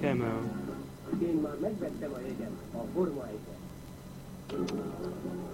Camel. Én már megvettem a jegyet, a Forma 1-et.